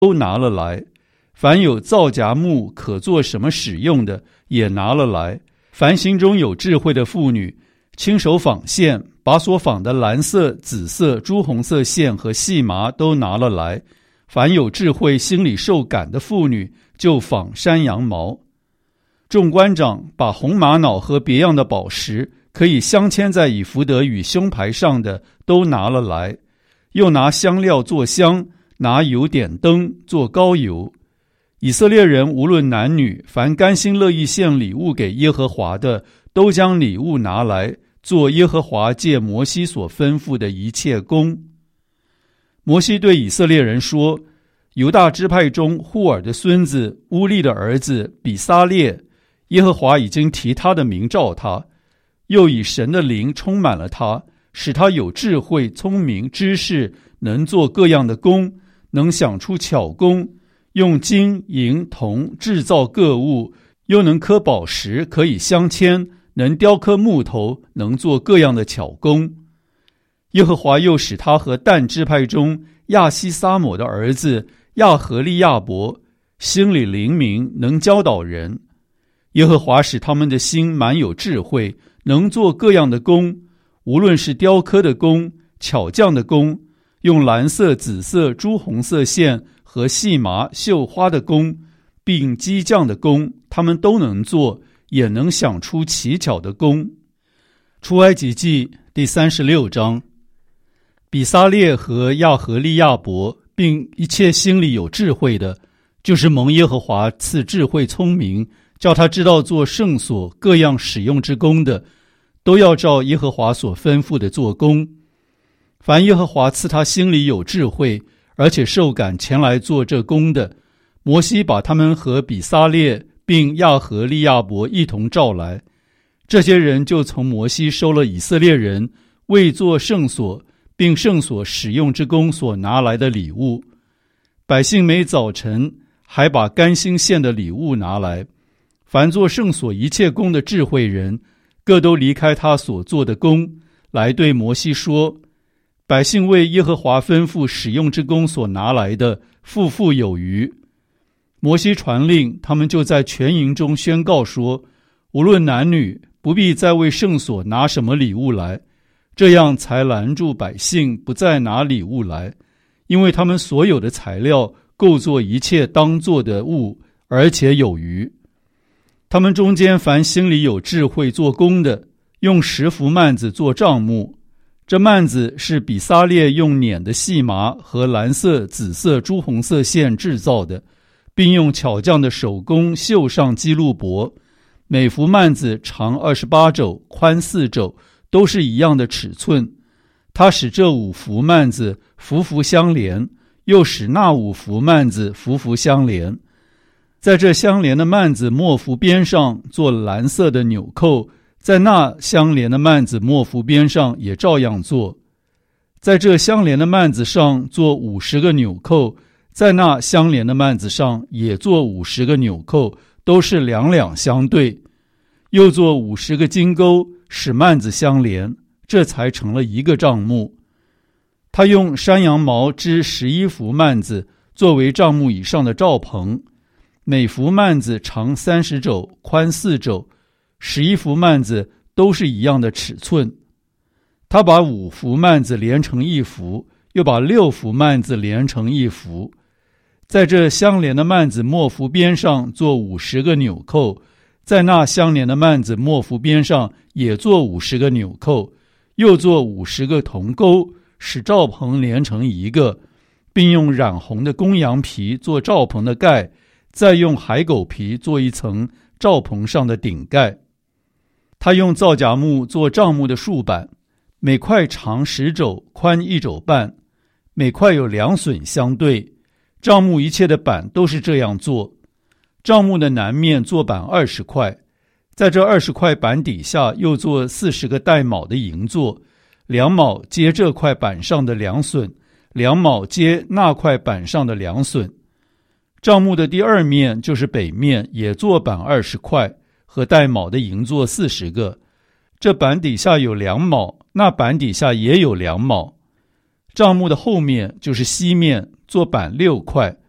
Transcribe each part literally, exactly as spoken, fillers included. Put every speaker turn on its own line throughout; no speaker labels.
都拿了来，凡有皂荚木可做什么使用的也拿了来，凡心中有智慧的妇女，亲手纺线，把所纺的蓝色、紫色、朱红色线和细麻都拿了来，凡有智慧心里受感的妇女，就纺山羊毛。众官长把红玛瑙和别样的宝石可以镶嵌在以弗得与胸牌上的都拿了来，又拿香料做香，拿油点灯做膏油。以色列人无论男女，凡甘心乐意献礼物给耶和华的，都将礼物拿来，做耶和华借摩西所吩咐的一切工。摩西对以色列人说，犹大支派中户尔的孙子乌利的儿子比撒列，耶和华已经提他的名召他，又以神的灵充满了他，使他有智慧、聪明、知识，能做各样的工，能想出巧工，用金银铜制造各物，又能刻宝石，可以镶嵌，能雕刻木头，能做各样的巧工。耶和华又使他和但支派中亚西撒抹的儿子亚和利亚伯心里灵明，能教导人。耶和华使他们的心满有智慧，能做各样的工，无论是雕刻的工、巧匠的工，用蓝色、紫色、朱红色线和细麻、绣花的工，并机匠的工，他们都能做，也能想出奇巧的工。出埃及记第三十六章。比撒列和亚和利亚伯，并一切心里有智慧的，就是蒙耶和华赐智慧聪明，叫他知道做圣所各样使用之工的，都要照耶和华所吩咐的做工。凡耶和华赐他心里有智慧，而且受感前来做这工的，摩西把他们和比撒列并亚和利亚伯一同召来。这些人就从摩西收了以色列人为做圣所并圣所使用之工所拿来的礼物。百姓每早晨还把甘心献的礼物拿来。凡做圣所一切工的智慧人，各都离开他所做的工，来对摩西说，百姓为耶和华吩咐使用之工所拿来的，富富有余。摩西传令，他们就在全营中宣告说，无论男女，不必再为圣所拿什么礼物来，这样才拦住百姓不再拿礼物来，因为他们所有的材料够做一切当做的物，而且有余。他们中间凡心里有智慧做工的，用十幅幔子做帐幕，这幔子是比撒列用捻的细麻和蓝色、紫色、朱红色线制造的，并用巧匠的手工绣上基路伯。每幅幔子长二十八肘，宽四肘，都是一样的尺寸。他使这五幅幔子幅幅相连，又使那五幅幔子幅幅相连。在这相连的幔子末幅边上做蓝色的纽扣，在那相连的幔子末幅边上也照样做。在这相连的幔子上做五十个纽扣，在那相连的幔子上也做五十个纽扣，都是两两相对。又做五十个金钩，使幔子相连，这才成了一个帐幕。他用山羊毛织十一幅幔子，作为帐幕以上的罩棚。每幅幔子长三十肘，宽四肘，十一幅幔子都是一样的尺寸。他把五幅幔子连成一幅，又把六幅幔子连成一幅。在这相连的幔子末幅边上做五十个纽扣，在那相连的幔子末幅边上也做五十个纽扣，又做五十个铜钩，使罩棚连成一个，并用染红的公羊皮做罩棚的盖，再用海狗皮做一层罩棚上的顶盖。他用皂荚木做帐幕的竖板，每块长十肘，宽一肘半，每块有两榫相对。帐幕一切的板都是这样做。帐幕的南面做板二十块，在这二十块板底下又做四十个带卯的银座，两卯接这块板上的两榫，两卯接那块板上的两榫。帐幕的第二面就是北面，也做板二十块，和带卯的银座四十个。这板底下有两卯，那板底下也有两卯。帐幕的后面就是西面，做板六块，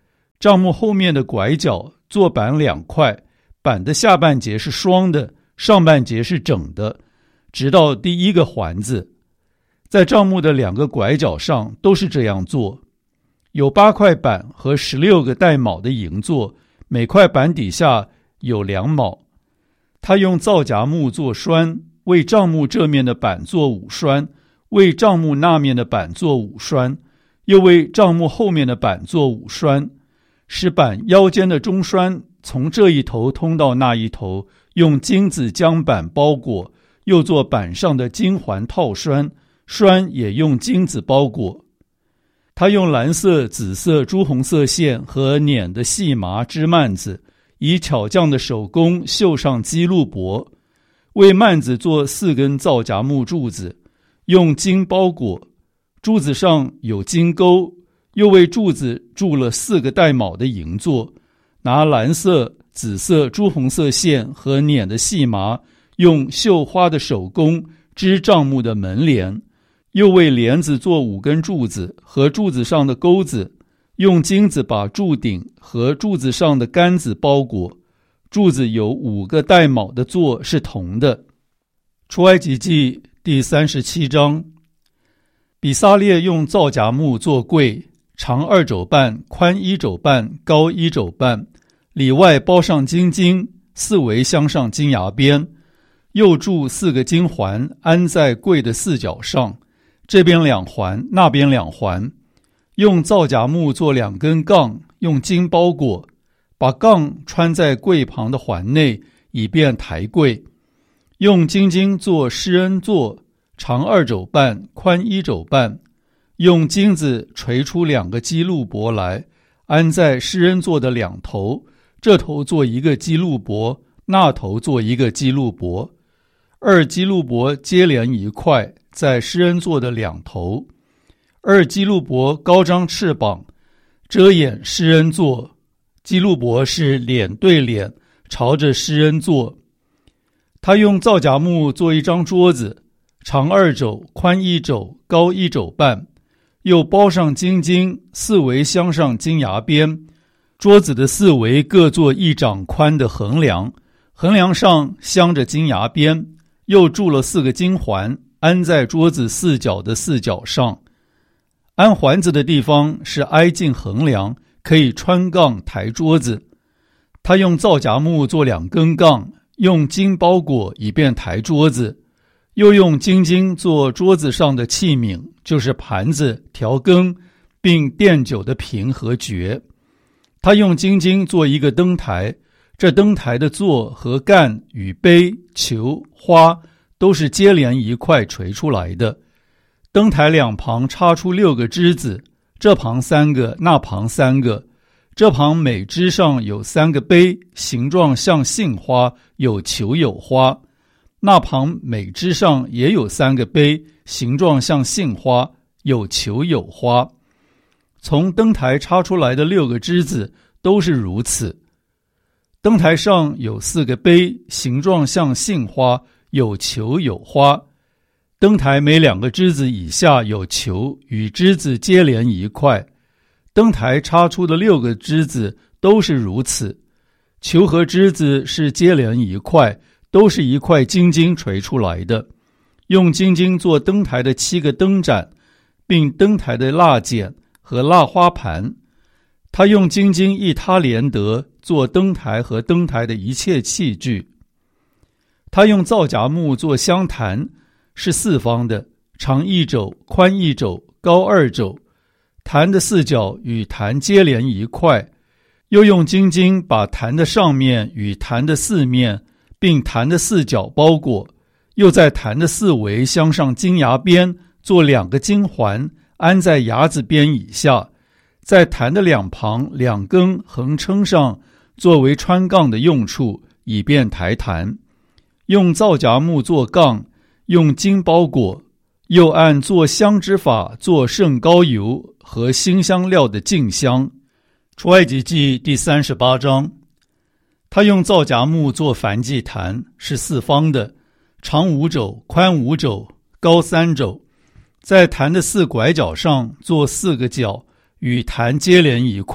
帐幕后面的拐角做板两块，板的下半截是双的，上半截是整的，直到第一个环子。在帐幕的两个拐角上都是这样做。有八块板和十六个带卯的营座，每块板底下有两卯。他用皂荚木做栓，为帐幕这面的板做五栓，为帐幕那面的板做五栓，又为帐幕后面的板做五栓，使板腰间的中栓从这一头通到那一头，用金子将板包裹，又做板上的金环套栓，栓也用金子包裹。他用蓝色、紫色、朱红色线和捻的细麻织幔子，以巧匠的手工绣上基路帛，为幔子做四根皂荚木柱子，用金包裹，柱子上有金钩，又为柱子铸了四个带卯的营座，拿蓝色、紫色、朱红色线和捻的细麻，用绣花的手工织帐幕的门帘，又为帘子做五根柱子和柱子上的钩子，用金子把柱顶和柱子上的杆子包裹。柱子有五个带卯的座是铜的。出埃及记第三十七章。比撒列用皂荚木做柜，长二肘半，宽一肘半，高一肘半，里外包上金金，四围镶上金牙边，又铸四个金环，安在柜的四角上，这边两环，那边两环。用皂荚木做两根杠，用金包裹，把杠穿在柜旁的环内，以便抬柜。用金金做施恩座，长二肘半，宽一肘半，用金子锤出两个基路伯来，安在施恩座的两头，这头做一个基路伯，那头做一个基路伯，二基路伯接连一块，在施恩座的两头。二基路伯高张翅膀，遮掩施恩座，基路伯是脸对脸朝着施恩座。他用皂荚木做一张桌子，长二肘，宽一肘，高一肘半，又包上金金，四围镶上金牙边。桌子的四围各做一掌宽的横梁，横梁上镶着金牙边，又铸了四个金环，安在桌子四角的四角上。安环子的地方是挨近横梁，可以穿杠抬桌子。他用皂荚木做两根杠，用金包裹，以便抬桌子，又用金金做桌子上的器皿，就是盘子、调羹，并奠酒的瓶和爵。他用金金做一个灯台，这灯台的座和干与杯、球、花都是接连一块锤出来的。灯台两旁插出六个枝子，这旁三个，那旁三个。这旁每枝上有三个杯，形状像杏花，有球有花。那旁每枝上也有三个杯，形状像杏花，有球有花。从灯台插出来的六个枝子都是如此。灯台上有四个杯，形状像杏花，有球有花。灯台每两个枝子以下有球，与枝子接连一块。灯台插出的六个枝子都是如此。球和枝子是接连一块，都是一块金金锤出来的。用金金做灯台的七个灯盏，并灯台的蜡剪和蜡花盘。他用金金一他连得做灯台和灯台的一切器具。他用皂荚木做香坛，是四方的，长一肘，宽一肘，高二肘。坛的四角与坛接连一块，又用金金把坛的上面与坛的四面，并坛的四角包裹，又在坛的四围镶上金牙边，做两个金环，安在牙子边以下，在坛的两旁两根横撑上，作为穿杠的用处，以便抬坛。用皂荚木做杠，用金包裹，又按做香之法做圣膏油和馨香料的净香。出埃及记第三十八章。他用皂荚木做燔祭坛，是四方的，长五肘，宽五肘，高三肘。在坛的四拐角上做四个角，与坛接连一块，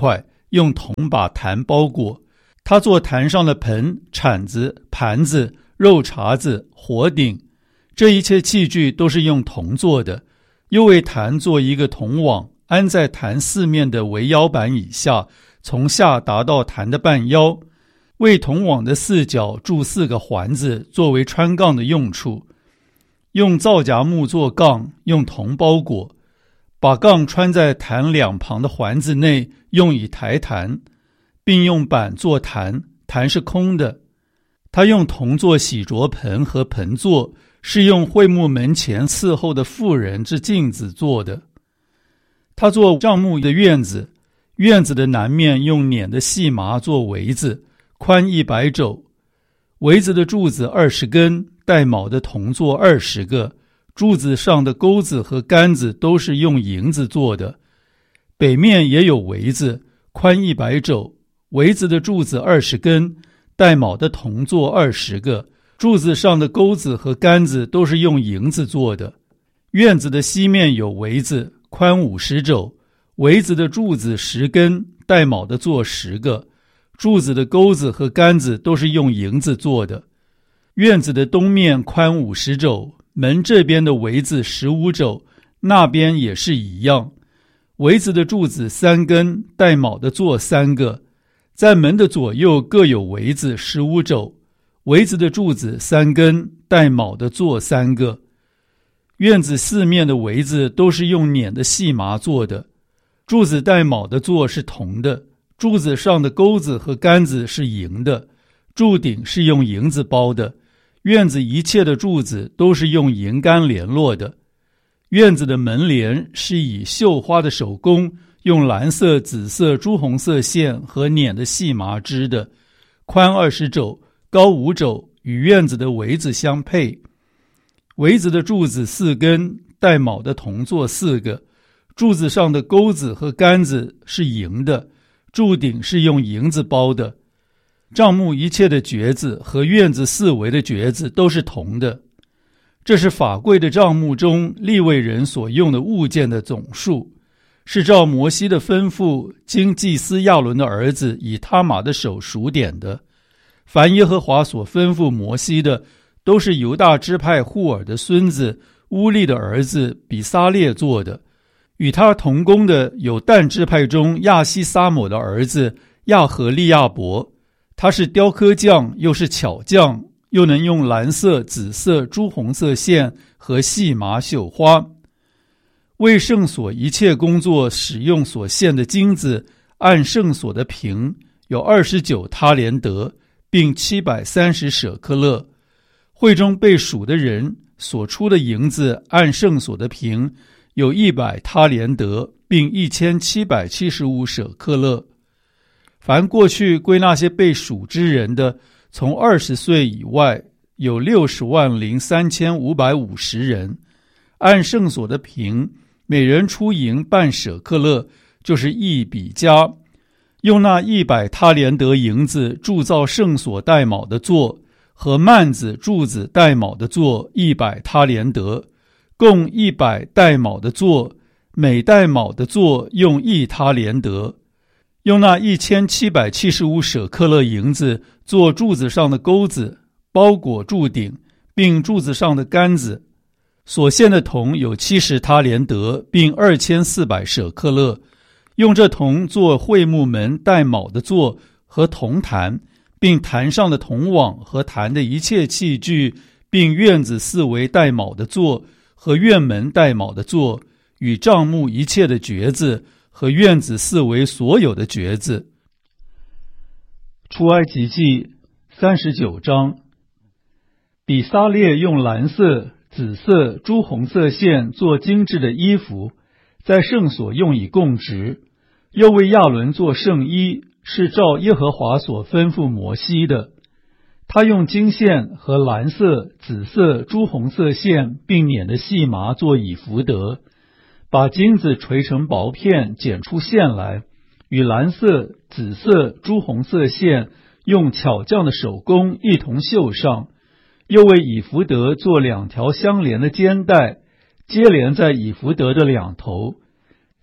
用铜把坛包裹。他做坛上的盆、铲子、盘子、肉茬子、火鼎，这一切器具都是用铜做的。又为坛做一个铜网，安在坛四面的围腰板以下，从下达到坛的半腰。为铜网的四角铸四个环子，作为穿杠的用处。用皂荚木做杠，用铜包裹，把杠穿在坛两旁的环子内，用以抬坛，并用板做坛，坛是空的。他用铜做洗濯盆和盆座，是用会幕门前伺候的妇人之镜子做的。他做帐幕的院子，院子的南面用捻的细麻做围子，宽一百肘，围子的柱子二十根，带卯的铜座二十个，柱子上的钩子和杆子都是用银子做的。北面也有围子，宽一百肘，围子的柱子二十根，带卯的铜座二十个，柱子上的钩子和杆子都是用银子做的。院子的西面有围子，宽五十肘，围子的柱子十根，带卯的座十个，柱子的钩子和杆子都是用银子做的。院子的东面宽五十肘，门这边的围子十五肘，那边也是一样。围子的柱子三根，带卯的座三个，在门的左右各有围子十五肘，围子的柱子三根，带卯的座三个。院子四面的围子都是用捻的细麻做的，柱子带卯的座是铜的，柱子上的钩子和杆子是银的，柱顶是用银子包的。院子一切的柱子都是用银杆联络的。院子的门帘是以绣花的手工，用蓝色、紫色、朱红色线和捻的细麻织的，宽二十肘，高五肘，与院子的围子相配。围子的柱子四根，带卯的铜座四个，柱子上的钩子和杆子是银的，柱顶是用银子包的。帐幕一切的橛子和院子四围的橛子都是铜的。这是法柜的帐幕中利未人所用的物件的总数，是照摩西的吩咐，经祭司亚伦的儿子以他玛的手数点的。凡耶和华所吩咐摩西的，都是犹大支派户尔的孙子乌利的儿子比撒列做的。与他同工的有但支派中亚西撒抹的儿子亚和利亚伯，他是雕刻匠，又是巧匠，又能用蓝色、紫色、朱红色线和细麻绣花。为圣所一切工作使用所献的金子，按圣所的平有二十九他连得，并七百三十舍克勒。会中被数的人所出的银子，按圣所的平有一百他连得，并一千七百七十五舍克勒。凡过去归那些被数之人的，从二十岁以外有六十万零三千五百五十人，按圣所的平，每人出银半舍克勒，就是一比加。用那一百他连得银子铸造圣所带卯的座，和幔子、柱子带卯的座一百他连得，共一百带卯的座，每带卯的座用一他连得。用那一千七百七十五舍克勒银子做柱子上的钩子，包裹柱顶，并柱子上的杆子。所献的铜有七十他连得，并二千四百舍克勒。用这铜做会幕门带卯的座和铜坛，并坛上的铜网和坛的一切器具，并院子四围带卯的座和院门带卯的座，与帐幕一切的橛子和院子四围所有的橛子。出埃及记三十九章。比撒列用蓝色、紫色、朱红色线做精致的衣服，在圣所用以供职，又为亚伦做圣衣，是照耶和华所吩咐摩西的。他用金线和蓝色、紫色、朱红色线并捻的细麻做以弗得，把金子锤成薄片，剪出线来，与蓝色、紫色、朱红色线用巧匠的手工一同绣上。又为以弗得做两条相连的肩带，接连在以弗得的两头，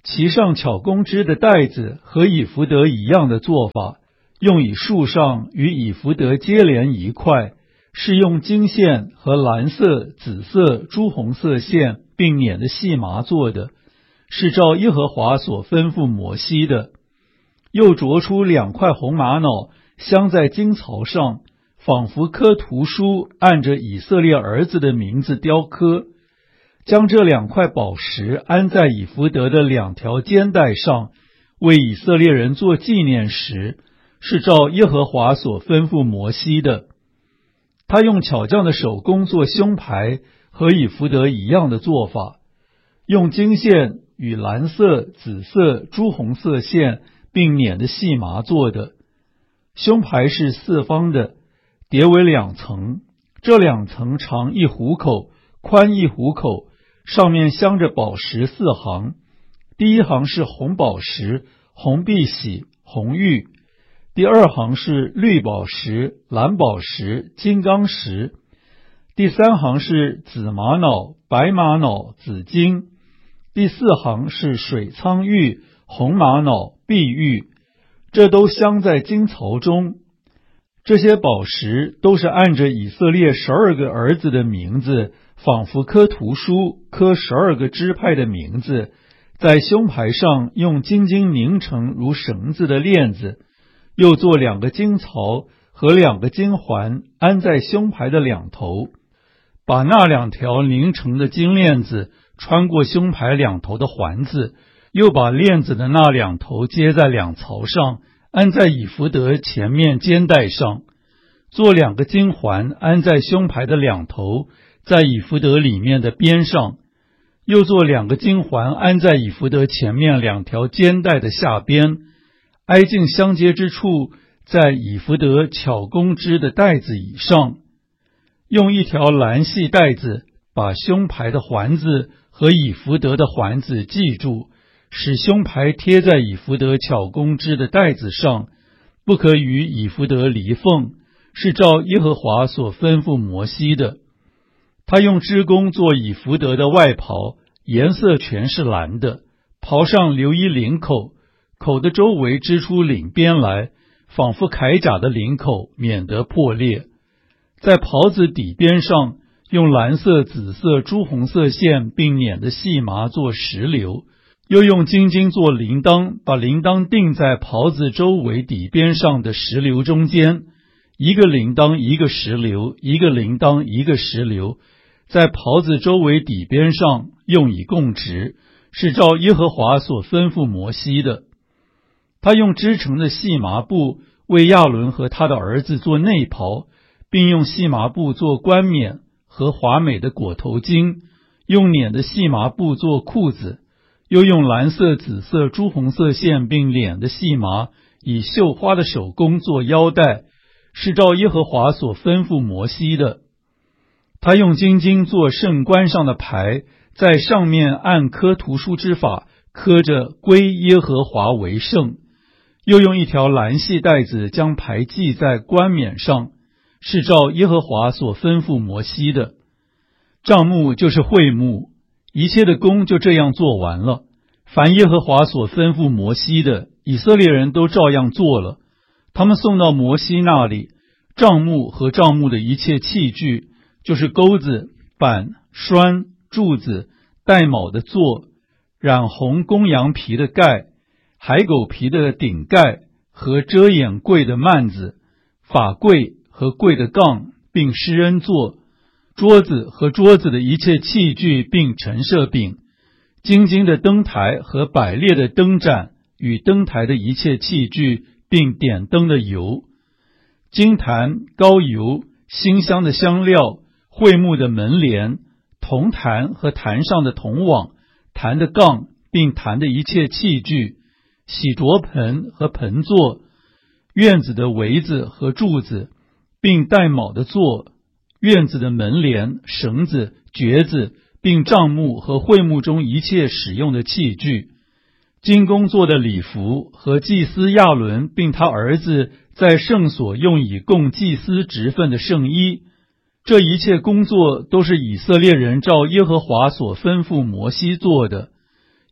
其上巧工织的带子和以弗得一样的做法，用以束上与以弗得接连一块，是用金线和蓝色、紫色、朱红色线并捻的细麻做的，是照耶和华所吩咐摩西的。又琢出两块红玛瑙，镶在金槽上，仿佛刻图书，按着以色列儿子的名字雕刻。将这两块宝石安在以弗得的两条肩带上，为以色列人做纪念时，是照耶和华所吩咐摩西的。他用巧匠的手工做胸牌，和以弗得一样的做法，用金线与蓝色、紫色、朱红色线并捻的细麻做的。胸牌是四方的，叠为两层，这两层长一虎口，宽一虎口，上面镶着宝石四行。第一行是红宝石、红碧玺、红玉；第二行是绿宝石、蓝宝石、金刚石；第三行是紫玛瑙、白玛瑙、紫金；第四行是水苍玉、红玛瑙、碧玉。这都镶在金槽中。这些宝石都是按着以色列十二个儿子的名字，仿佛刻图书，刻十二个支派的名字，在胸牌上用金金拧成如绳子的链子，又做两个金槽和两个金环，安在胸牌的两头，把那两条拧成的金链子穿过胸牌两头的环子，又把链子的那两头接在两槽上，安在以弗得前面肩带上，做两个金环安在胸牌的两头，在以弗得里面的边上，又做两个金环安在以弗得前面两条肩带的下边，挨近相接之处，在以弗得巧工织的带子以上，用一条蓝细带子把胸牌的环子和以弗得的环子系住，使胸牌贴在以弗得巧工织的带子上，不可与以弗得离缝，是照耶和华所吩咐摩西的。他用织工做以弗得的外袍，颜色全是蓝的，袍上留一领口，口的周围织出领边来，仿佛铠甲的领口，免得破裂。在袍子底边上用蓝色、紫色、朱红色线并捻的细麻做石榴，又用金金做铃铛，把铃铛钉在袍子周围底边上的石榴中间，一个铃铛一个石榴，一个铃铛一个石榴，在袍子周围底边上用以供职，是照耶和华所吩咐摩西的。他用织成的细麻布为亚伦和他的儿子做内袍，并用细麻布做冠冕和华美的裹头巾，用捻的细麻布做裤子，又用蓝色、紫色、朱红色线并捻的细麻，以绣花的手工做腰带，是照耶和华所吩咐摩西的。他用金金做圣冠上的牌，在上面按刻图书之法刻着归耶和华为圣，又用一条蓝细带子将牌系在冠冕上，是照耶和华所吩咐摩西的。帐幕就是会幕，一切的工就这样做完了。凡耶和华所吩咐摩西的，以色列人都照样做了。他们送到摩西那里，帐幕和帐幕的一切器具，就是钩子、板、栓、柱子、带卯的座、染红公羊皮的盖、海狗皮的顶盖和遮掩柜的幔子、法柜和柜的杠，并施恩座、桌子和桌子的一切器具，并陈设饼、金金的灯台和百列的灯盏与灯台的一切器具，并点灯的油、金坛、膏油、馨香的香料、会幕的门帘、铜坛和坛上的铜网、坛的杠，并坛的一切器具、洗濯盆和盆座、院子的围子和柱子，并带卯的座、院子的门帘、绳子、橛子，并帐幕和会幕中一切使用的器具，金工做的礼服和祭司亚伦并他儿子在圣所用以供祭司职分的圣衣，这一切工作都是以色列人照耶和华所吩咐摩西做的。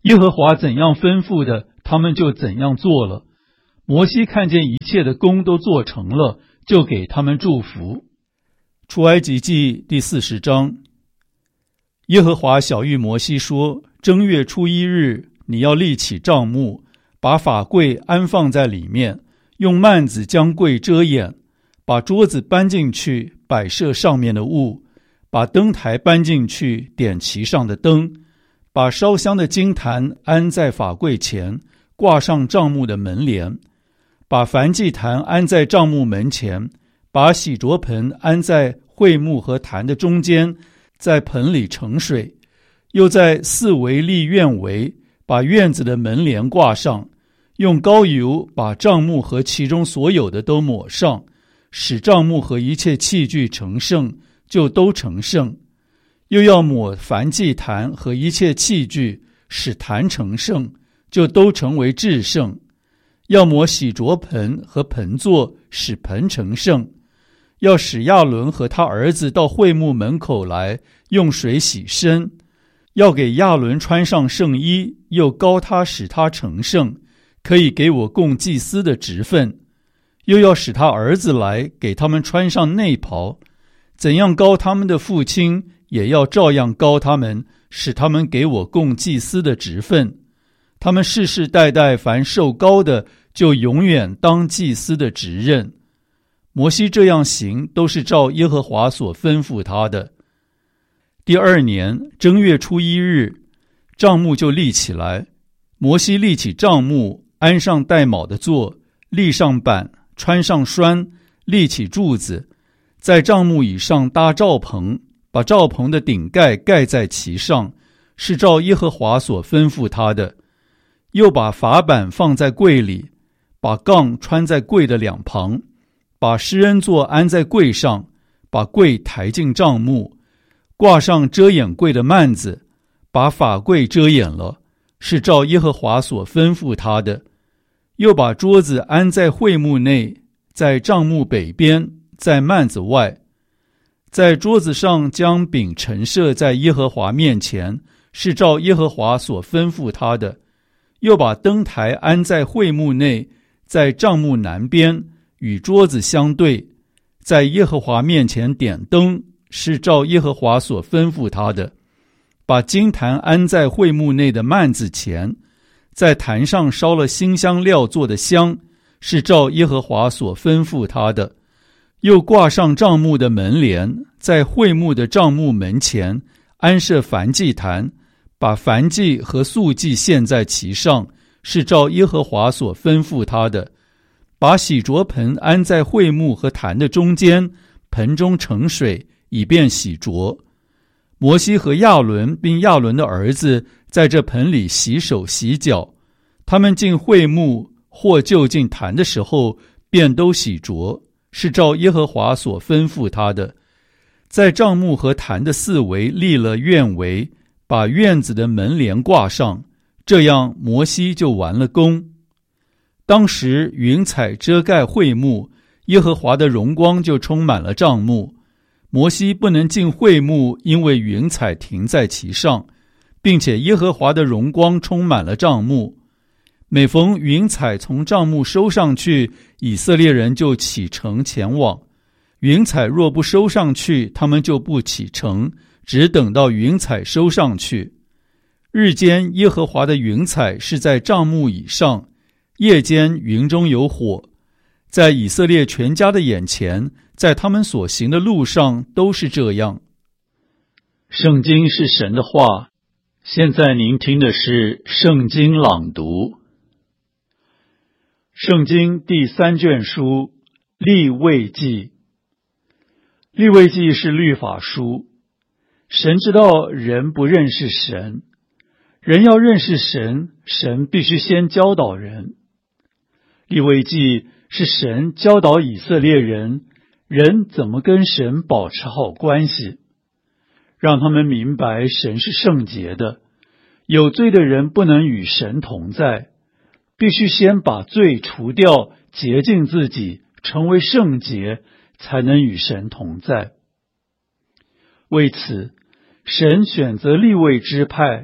耶和华怎样吩咐的，他们就怎样做了。摩西看见一切的工都做成了，就给他们祝福。出埃及记第四十章。耶和华晓谕摩西说，正月初一日，你要立起帐幕，把法柜安放在里面，用幔子将柜遮掩，把桌子搬进去，摆设上面的物，把灯台搬进去，点其上的灯，把烧香的金坛安在法柜前，挂上帐幕的门帘，把燔祭坛安在帐幕门前，把洗濯盆安在会幕和坛的中间，在盆里盛水，又在四围立院围，把院子的门帘挂上，用膏油把帐幕和其中所有的都抹上，使帐幕和一切器具成圣，就都成圣。又要抹燔祭坛和一切器具，使坛成圣，就都成为至圣。要抹洗濯盆和盆座，使盆成圣。要使亚伦和他儿子到会幕门口来，用水洗身。要给亚伦穿上圣衣，又膏他使他成圣，可以给我供祭司的职分。又要使他儿子来，给他们穿上内袍。怎样膏他们的父亲，也要照样膏他们，使他们给我供祭司的职分。他们世世代代凡受膏的，就永远当祭司的职任。摩西这样行，都是照耶和华所吩咐他的。第二年正月初一日，帐幕就立起来。摩西立起帐幕，安上带卯的座，立上板，穿上栓，立起柱子，在帐幕以上搭罩棚，把罩棚的顶盖盖在其上，是照耶和华所吩咐他的。又把法板放在柜里，把杠穿在柜的两旁，把施恩座安在柜上，把柜抬进帐幕，挂上遮掩柜的幔子，把法柜遮掩了，是照耶和华所吩咐他的。又把桌子安在会幕内，在帐幕北边，在幔子外。在桌子上将饼陈设在耶和华面前，是照耶和华所吩咐他的。又把灯台安在会幕内，在帐幕南边，与桌子相对，在耶和华面前点灯，是照耶和华所吩咐他的。把金坛安在会幕内的幔子前，在坛上烧了馨香料做的香，是照耶和华所吩咐他的。又挂上帐幕的门帘，在会幕的帐幕门前安设燔祭坛，把燔祭和素祭献在其上，是照耶和华所吩咐他的。把洗濯盆安在会幕和坛的中间，盆中盛水，以便洗濯。摩西和亚伦并亚伦的儿子在这盆里洗手洗脚，他们进会幕或就近坛的时候，便都洗濯，是照耶和华所吩咐他的。在帐幕和坛的四围立了院围，把院子的门帘挂上，这样摩西就完了工。当时云彩遮盖会幕，耶和华的荣光就充满了帐幕。摩西不能进会幕，因为云彩停在其上，并且耶和华的荣光充满了帐幕。每逢云彩从帐幕收上去，以色列人就启程前往。云彩若不收上去，他们就不启程，只等到云彩收上去。日间耶和华的云彩是在帐幕以上，夜间云中有火，在以色列全家的眼前，在他们所行的路上都是这样。圣经是神的话，现在您听的是圣经朗读。圣经第三卷书利未记。利未记是律法书。神知道人不认识神，人要认识神，神必须先教导人。利未记是神教导以色列人，人怎么跟神保持好关系，让他们明白神是圣洁的，有罪的人不能与神同在，必须先把罪除掉，洁净自己，成为圣洁，才能与神同在。为此，神选择利未支派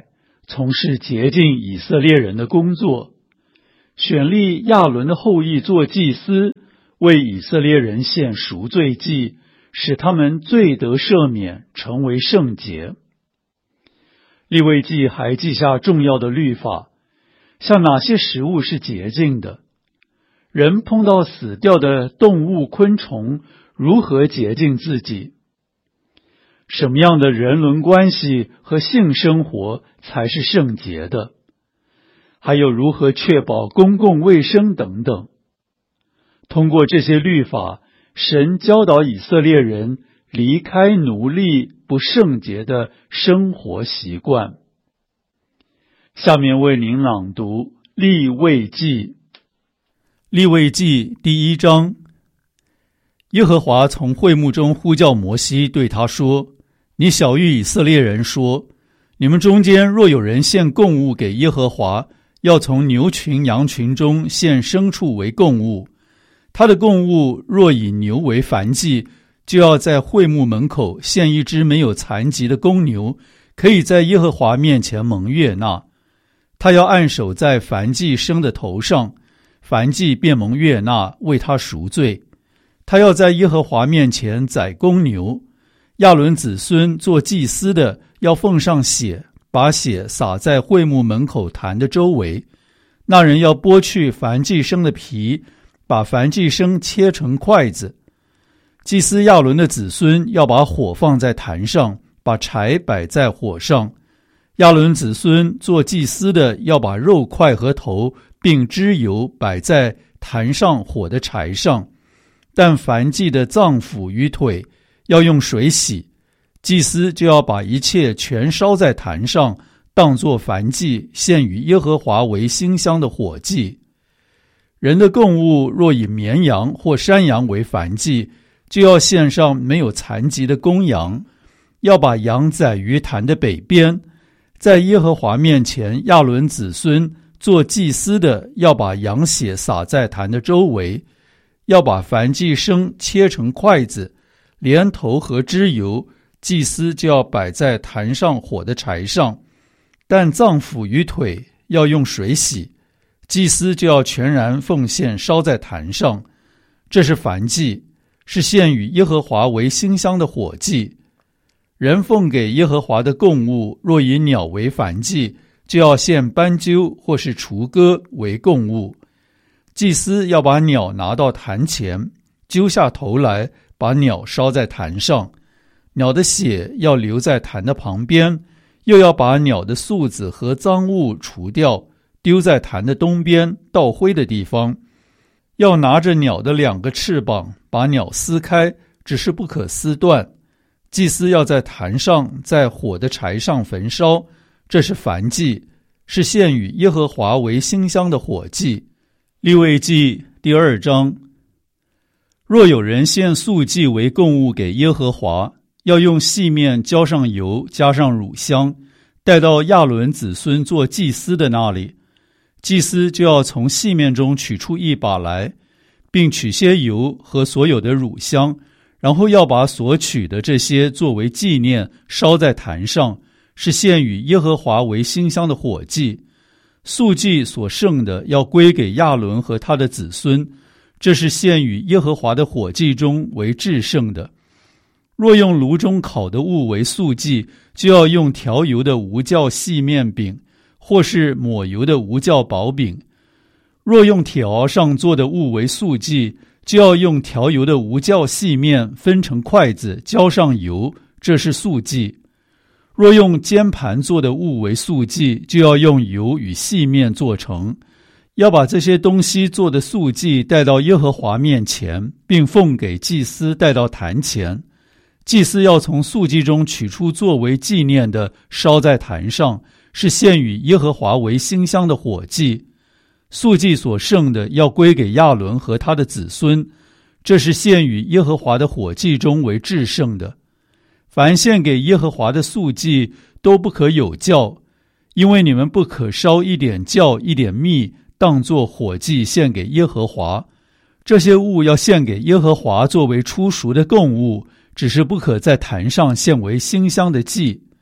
从事洁净以色列人的工作，选立亚伦的后裔做祭司，为以色列人献赎罪祭，使他们罪得赦免，成为圣洁。利未记还记下重要的律法，像哪些食物是洁净的，人碰到死掉的动物昆虫如何洁净自己，什么样的人伦关系和性生活才是圣洁的，还有如何确保公共卫生等等。通过这些律法，神教导以色列人离开奴隶不圣洁的生活习惯。下面为您朗读利未记。利未记第一章。耶和华从会幕中呼叫摩西，对他说：你晓谕以色列人说，你们中间若有人献供物给耶和华，要从牛群羊群中献牲畜为供物，他的供物若以牛为燔祭，就要在会幕门口献一只没有残疾的公牛，可以在耶和华面前蒙悦纳。他要按手在燔祭牲的头上，燔祭便蒙悦纳，为他赎罪。他要在耶和华面前宰公牛，亚伦子孙做祭司的要奉上血，把血洒在会幕门口坛的周围。那人要剥去燔祭牲的皮，把燔祭牲切成筷子。祭司亚伦的子孙要把火放在坛上，把柴摆在火上。亚伦子孙做祭司的要把肉块和头并脂油摆在坛上火的柴上，但燔祭的脏腑与腿要用水洗，祭司就要把一切全烧在坛上，当作燔祭，献与耶和华为馨香的火祭。人的供物若以绵羊或山羊为燔祭，就要献上没有残疾的公羊，要把羊宰于坛的北边。在耶和华面前，亚伦子孙做祭司的要把羊血洒在坛的周围，要把燔祭牲切成筷子，连头和脂油，祭司就要摆在坛上火的柴上，但脏腑与腿要用水洗，祭司就要全然奉献烧在坛上。这是燔祭，是献与耶和华为馨香的火祭。人奉给耶和华的供物，若以鸟为燔祭，就要献斑鸠或是雏鸽为供物。祭司要把鸟拿到坛前，揪下头来，把鸟烧在坛上。鸟的血要留在坛的旁边，又要把鸟的宿子和脏物除掉，丢在坛的东边倒灰的地方。要拿着鸟的两个翅膀，把鸟撕开，只是不可撕断。祭司要在坛上，在火的柴上焚烧，这是燔祭，是献与耶和华为馨香的火祭。利未记第二章。若有人献素祭为供物给耶和华，要用细面浇上油，加上乳香，带到亚伦子孙做祭司的那里。祭司就要从细面中取出一把来，并取些油和所有的乳香，然后要把所取的这些作为纪念烧在坛上，是献与耶和华为馨香的火祭。素祭所剩的要归给亚伦和他的子孙，这是献与耶和华的火祭中为至圣的。若用炉中烤的物为素祭，就要用调油的无酵细面饼，或是抹油的无酵薄饼。若用铁熬上做的物为素祭，就要用调油的无酵细面分成筷子，浇上油，这是素祭。若用煎盘做的物为素祭，就要用油与细面做成。要把这些东西做的素祭带到耶和华面前，并奉给祭司带到坛前。祭司要从素祭中取出作为纪念的，烧在坛上，是献与耶和华为馨香的火祭。素祭所剩的要归给亚伦和他的子孙，这是献与耶和华的火祭中为至圣的。凡献给耶和华的素祭都不可有酵，因为你们不可烧一点酵一点蜜，当作火祭献给耶和华。这些物要献给耶和华作为初熟的供物，只是不可在坛上献为馨香的祭。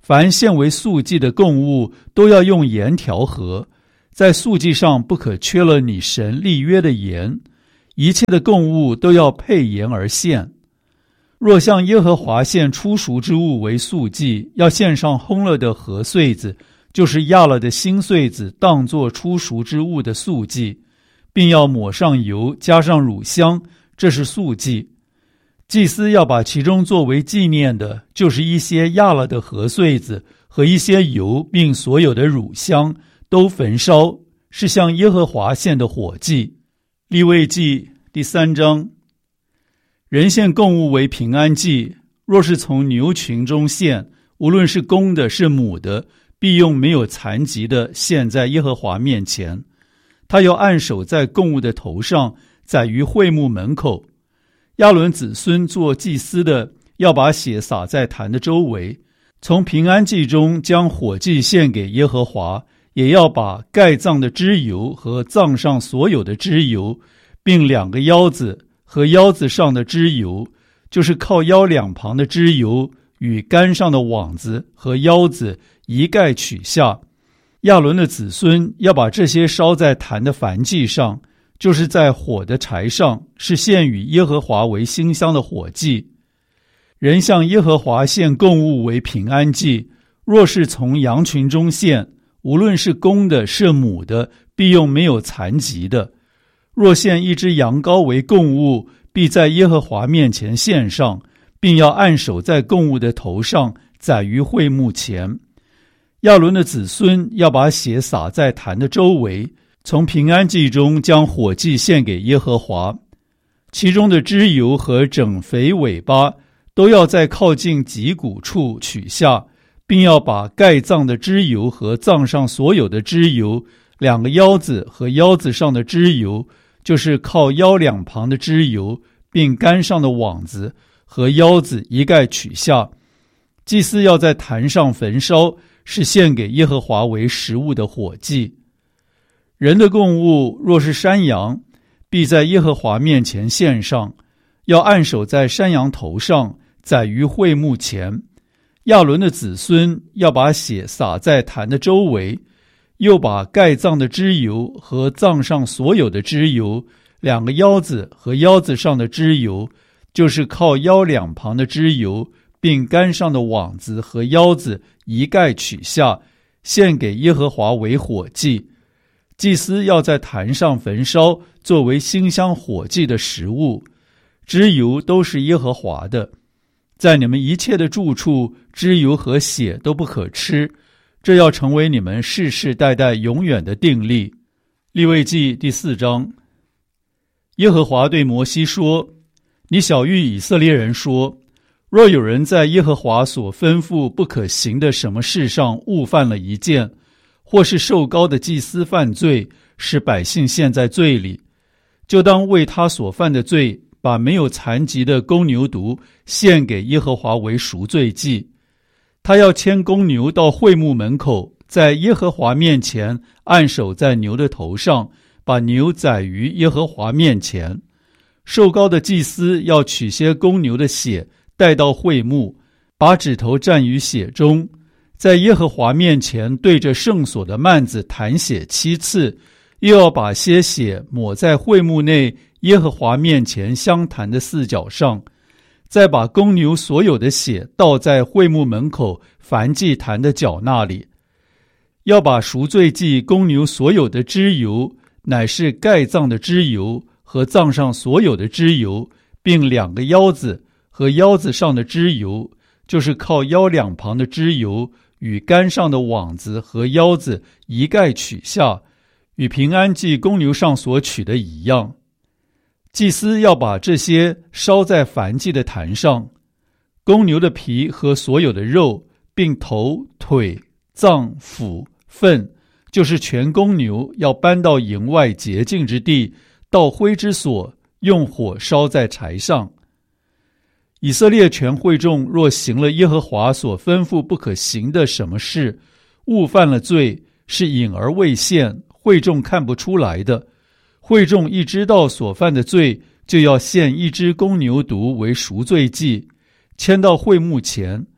凡献为素祭的供物，都要用盐调和，在素祭上不可缺了你神立约的盐，一切的供物都要配盐而献。若向耶和华献初熟之物为素祭，要献上烘了的禾穗子，就是压了的新穗子，当作初熟之物的素祭，并要抹上油，加上乳香，这是素祭。祭司要把其中作为纪念的，就是一些压了的禾穗子和一些油，并所有的乳香，都焚烧，是向耶和华献的火祭。利未记第三章。人献供物为平安祭，若是从牛群中献，无论是公的是母的，必用没有残疾的献在耶和华面前。他要按手在供物的头上，宰于会幕门口。亚伦子孙做祭司的，要把血洒在坛的周围，从平安祭中将火祭献给耶和华，也要把盖脏的脂油和脏上所有的脂油，并两个腰子和腰子上的脂油，就是靠腰两旁的脂油，与杆上的网子和腰子一概取下。亚伦的子孙要把这些烧在坛的燔祭上，就是在火的柴上，是献与耶和华为馨香的火祭。人向耶和华献供物为平安祭，若是从羊群中献，无论是公的是母的，必用没有残疾的。若献一只羊羔为供物，必在耶和华面前献上，并要按手在供物的头上，宰于会幕前。亚伦的子孙要把血洒在坛的周围，从平安祭中将火祭献给耶和华。其中的脂油和整肥尾巴都要在靠近脊骨处取下，并要把盖脏的脂油和脏上所有的脂油，两个腰子和腰子上的脂油，就是靠腰两旁的脂油，并杆上的网子和腰子一概取下。祭司要在坛上焚烧，是献给耶和华为食物的火祭。人的供物若是山羊，必在耶和华面前献上，要按手在山羊头上，宰于会幕前。亚伦的子孙要把血洒在坛的周围，又把盖脏的脂油和脏上所有的脂油，两个腰子和腰子上的脂油，就是靠腰两旁的脂油，并杆上的网子和腰子一概取下，献给耶和华为火祭。祭司要在坛上焚烧，作为馨香火祭的食物。脂油都是耶和华的。在你们一切的住处，脂油和血都不可吃，这要成为你们世世代代永远的定例。利未记第四章。耶和华对摩西说：你晓谕以色列人说，若有人在耶和华所吩咐不可行的什么事上误犯了一件，或是受膏的祭司犯罪，使百姓陷在罪里，就当为他所犯的罪，把没有残疾的公牛犊献给耶和华为赎罪祭。他要牵公牛到会幕门口，在耶和华面前按手在牛的头上，把牛宰于耶和华面前。受膏的祭司要取些公牛的血带到会幕，把指头蘸于血中，在耶和华面前对着圣所的幔子弹血七次，又要把些血抹在会幕内耶和华面前香坛的四角上，再把公牛所有的血倒在会幕门口燔祭坛的角那里。要把赎罪祭公牛所有的脂油，乃是盖脏的脂油和脏上所有的脂油，并两个腰子和腰子上的脂油，就是靠腰两旁的脂油，与杆上的网子和腰子一概取下，与平安祭公牛上所取的一样。祭司要把这些烧在燔祭的坛上，公牛的皮和所有的肉，并头、腿、脏、腑、粪，就是全公牛，要搬到营外洁净之地，到灰之所，用火烧在柴上。以色列全会众若行了耶和华所吩咐不可行的什么事，误犯了罪，是隐而未现，会众看不出来的。会众一知道所犯的罪，就要献一只公牛犊为赎罪祭，牵到会幕前。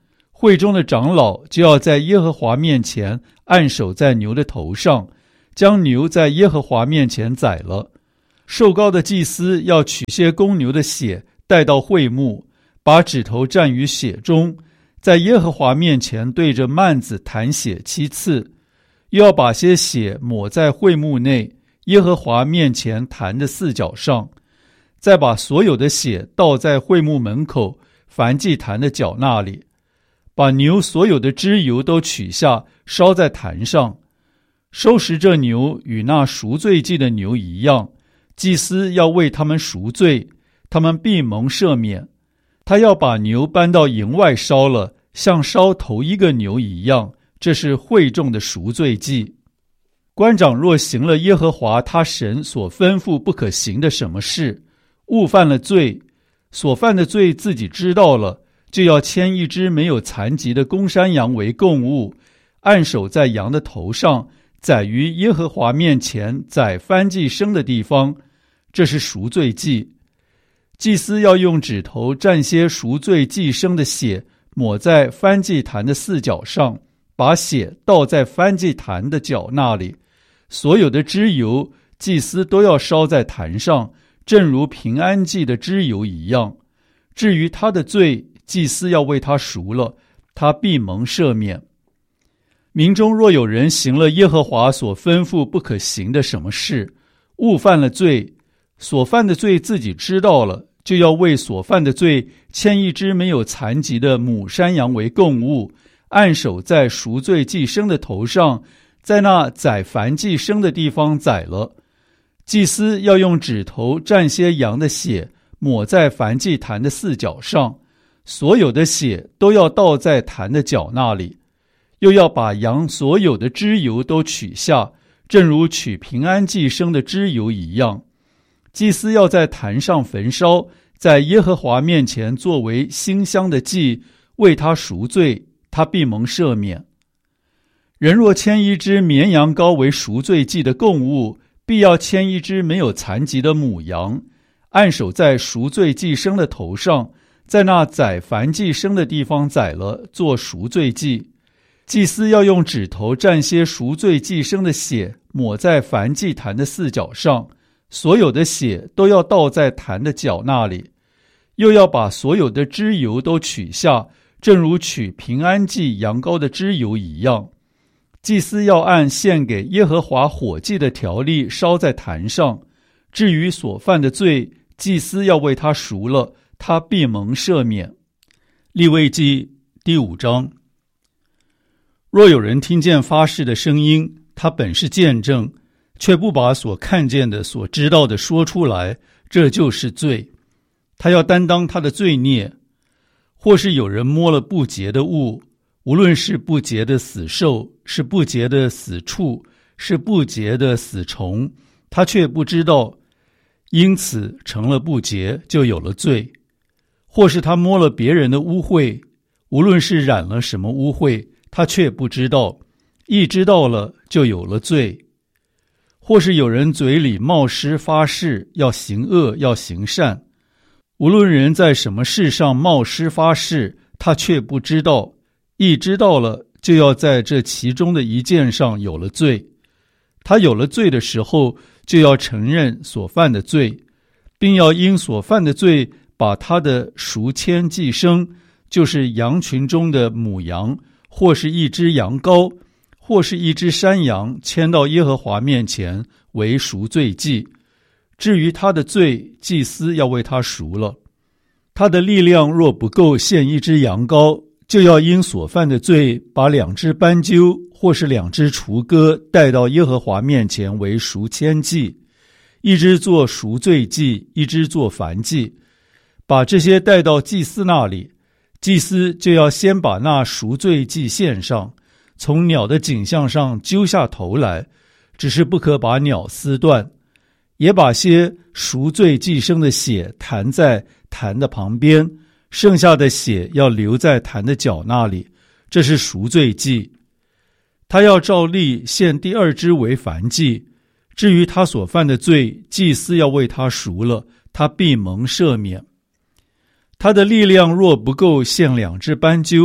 会中的长老就要在耶和华面前按手在牛的头上，将牛在耶和华面前宰了。受膏的祭司要取些公牛的血带到会幕，把指头蘸于血中，在耶和华面前对着幔子弹血七次，又要把些血抹在会幕内耶和华面前坛的四角上，再把所有的血倒在会幕门口燔祭坛的角那里，把牛所有的脂油都取下，烧在坛上。收拾这牛与那赎罪祭的牛一样，祭司要为他们赎罪，他们必蒙赦免。他要把牛搬到营外烧了，像烧头一个牛一样，这是会众的赎罪祭。官长若行了耶和华他神所吩咐不可行的什么事，误犯了罪，所犯的罪自己知道了，就要牵一只没有残疾的公山羊为供物，按手在羊的头上，宰于耶和华面前宰燔祭牲的地方，这是赎罪祭。祭司要用指头蘸些赎罪祭牲的血，抹在燔祭坛的四角上，把血倒在燔祭坛的角那里。所有的脂油，祭司都要烧在坛上，正如平安祭的脂油一样。至于他的罪，祭司要为他赎了，他必蒙赦免。民中若有人行了耶和华所吩咐不可行的什么事，误犯了罪，所犯的罪自己知道了，就要为所犯的罪牵一只没有残疾的母山羊为供物，按手在赎罪祭牲的头上，在那宰燔祭牲的地方宰了。祭司要用指头蘸些羊的血，抹在燔祭坛的四角上，所有的血都要倒在坛的角那里。又要把羊所有的脂油都取下，正如取平安祭牲的脂油一样。祭司要在坛上焚烧，在耶和华面前作为馨香的祭，为他赎罪，他必蒙赦免。人若牵一只绵羊羔为赎罪祭的供物，必要牵一只没有残疾的母羊，按手在赎罪祭牲的头上，在那宰燔祭牲的地方宰了，做赎罪祭。祭司要用指头蘸些赎罪祭牲的血，抹在燔祭坛的四角上，所有的血都要倒在坛的角那里。又要把所有的脂油都取下，正如取平安祭羊羔的脂油一样。祭司要按献给耶和华火祭的条例烧在坛上。至于所犯的罪，祭司要为他赎了，他必蒙赦免。利未记第五章。若有人听见发誓的声音，他本是见证，却不把所看见的所知道的说出来，这就是罪。他要担当他的罪孽。或是有人摸了不洁的物，无论是不洁的死兽，是不洁的死畜，是不洁的死虫，他却不知道，因此成了不洁，就有了罪。或是他摸了别人的污秽，无论是染了什么污秽，他却不知道，一知道了，就有了罪。或是有人嘴里冒失发誓，要行恶，要行善，无论人在什么事上冒失发誓，他却不知道，一知道了，就要在这其中的一件上有了罪。他有了罪的时候，就要承认所犯的罪，并要因所犯的罪把他的赎愆祭牲，就是羊群中的母羊，或是一只羊羔，或是一只山羊，牵到耶和华面前为赎罪祭。至于他的罪，祭司要为他赎了。他的力量若不够献一只羊羔，就要因所犯的罪把两只斑鸠或是两只雏鸽带到耶和华面前为赎愆祭，一只做赎罪祭，一只做燔祭，把这些带到祭司那里。祭司就要先把那赎罪祭献上，从鸟的颈项上揪下头来，只是不可把鸟撕断，也把些赎罪祭牲的血弹在坛的旁边，剩下的血要留在坛的角那里，这是赎罪祭。他要照例献第二只为燔祭。至于他所犯的罪，祭司要为他赎了，他必蒙赦免。他的力量若不够献两只斑鸠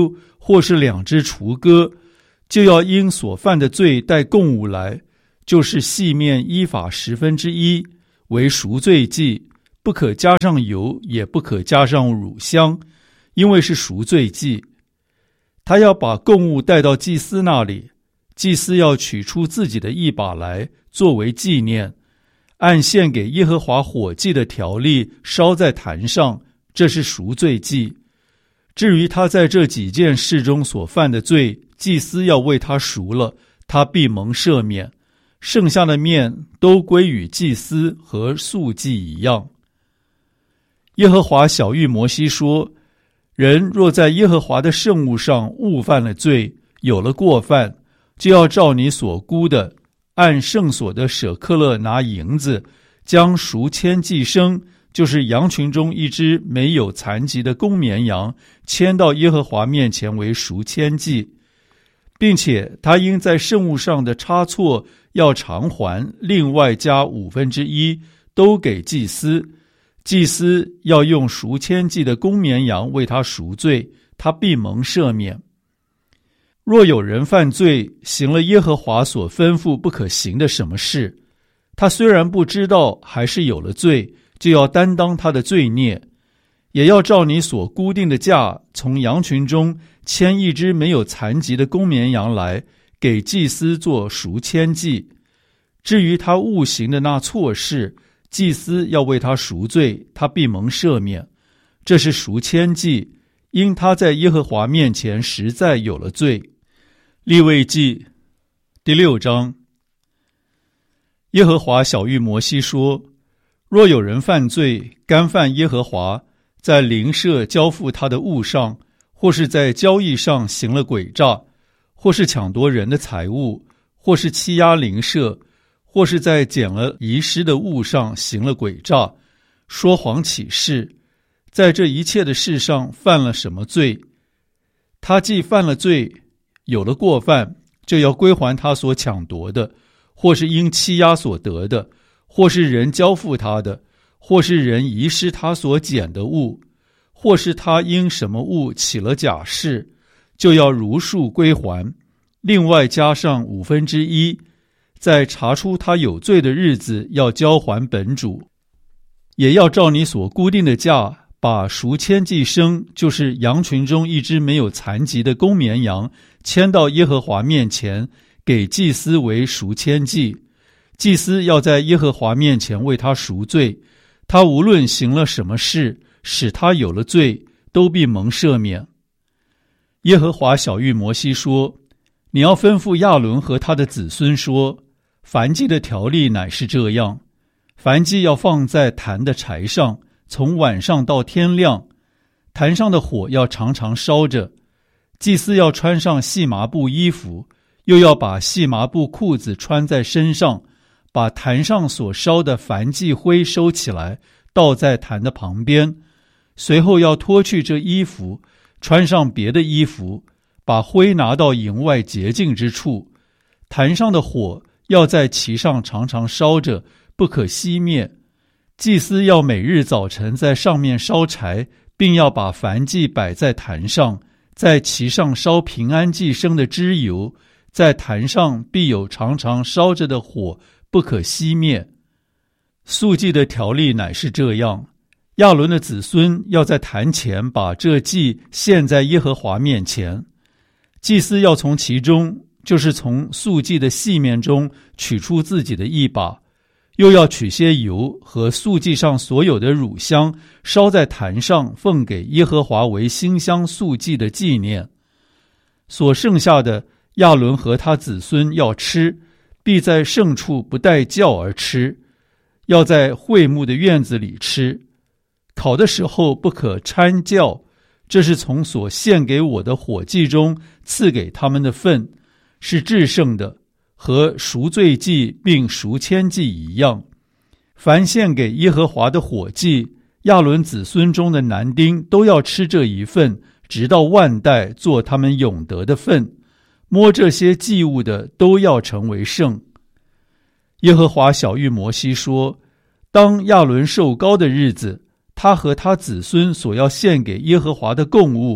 或是两只雏鸽，就要因所犯的罪带供物来，就是细面依法十分之一，为赎罪祭，不可加上油，也不可加上乳香，因为是赎罪祭。他要把供物带到祭司那里，祭司要取出自己的一把来，作为纪念，按献给耶和华火祭的条例烧在坛上，这是赎罪祭。至于他在这几件事中所犯的罪，祭司要为他赎了，他必蒙赦免，剩下的面都归与祭司，和素祭一样。耶和华晓谕摩西说，人若在耶和华的圣物上误犯了罪，有了过犯，就要照你所估的，按圣所的舍克勒拿银子，将赎愆祭牲，就是羊群中一只没有残疾的公绵羊，牵到耶和华面前为赎愆祭，并且他应在圣物上的差错要偿还，另外加五分之一，都给祭司。祭司要用赎愆祭的公绵羊为他赎罪，他必蒙赦免。若有人犯罪，行了耶和华所吩咐不可行的什么事，他虽然不知道，还是有了罪，就要担当他的罪孽，也要照你所固定的价，从羊群中牵一只没有残疾的公绵羊来，给祭司做赎愆祭。至于他误行的那错事，祭司要为他赎罪，他必蒙赦免，这是赎愆祭，因他在耶和华面前实在有了罪。利未记第六章。耶和华晓谕摩西说，若有人犯罪，干犯耶和华，在邻舍交付他的物上，或是在交易上行了诡诈，或是抢夺人的财物，或是欺压邻舍，或是在捡了遗失的物上行了诡诈，说谎起誓，在这一切的事上犯了什么罪，他既犯了罪，有了过犯，就要归还他所抢夺的，或是因欺压所得的，或是人交付他的，或是人遗失他所捡的物，或是他因什么物起了假誓，就要如数归还，另外加上五分之一，在查出他有罪的日子要交还本主。也要照你所固定的价，把赎愆祭牲，就是羊群中一只没有残疾的公绵羊，牵到耶和华面前，给祭司为赎愆祭。祭司要在耶和华面前为他赎罪，他无论行了什么事，使他有了罪，都必蒙赦免。耶和华晓谕摩西说，你要吩咐亚伦和他的子孙说，燔祭的条例乃是这样，燔祭要放在坛的柴上，从晚上到天亮，坛上的火要常常烧着。祭司要穿上细麻布衣服，又要把细麻布裤子穿在身上，把坛上所烧的燔祭灰收起来，倒在坛的旁边。随后要脱去这衣服，穿上别的衣服，把灰拿到营外洁净之处。坛上的火要在其上常常烧着，不可熄灭。祭司要每日早晨在上面烧柴，并要把燔祭摆在坛上，在其上烧平安祭牲的脂油，在坛上必有常常烧着的火，不可熄灭。素祭的条例乃是这样，亚伦的子孙要在坛前把这祭献在耶和华面前，祭司要从其中，就是从素祭的细面中取出自己的一把，又要取些油和素祭上所有的乳香，烧在坛上，奉给耶和华为馨香素祭的纪念。所剩下的，亚伦和他子孙要吃，必在圣处不带酵而吃，要在会幕的院子里吃。烤的时候不可掺酵，这是从所献给我的火祭中赐给他们的份，是至圣的，和赎罪祭并赎愆祭一样。凡献给耶和华的火祭，亚伦子孙中的男丁都要吃这一份，直到万代，做他们永得的份。摸这些祭物的都要成为圣。耶和华晓谕摩西说，当亚伦受膏的日子，他和他子孙所要献给耶和华的供物，